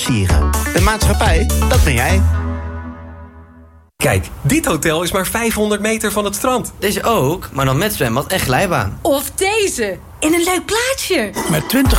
De maatschappij, dat ben jij. Kijk, dit hotel is maar 500 meter van het strand. Deze ook, maar dan met zwembad en glijbaan. Of deze, in een leuk plaatsje. Met